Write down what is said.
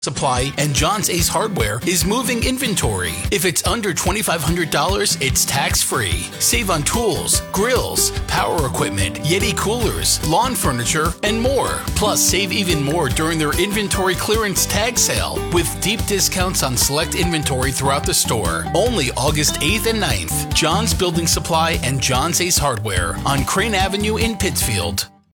Supply and John's Ace Hardware is moving inventory. If it's under $2,500, it's tax-free. Save on tools, grills, power equipment, Yeti coolers, lawn furniture, and more. Plus, save even more during their inventory clearance tag sale with deep discounts on select inventory throughout the store. Only August 8th and 9th. John's Building Supply and John's Ace Hardware on Crane Avenue in Pittsfield.